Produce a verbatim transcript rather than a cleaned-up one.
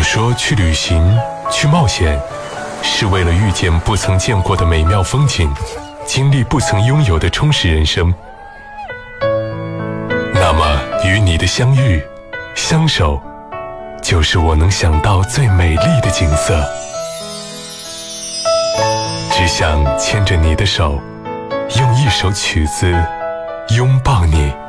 说去旅行、去冒险，是为了遇见不曾见过的美妙风景，经历不曾拥有的充实人生。那么，与你的相遇、相守，就是我能想到最美丽的景色。只想牵着你的手，用一首曲子拥抱你。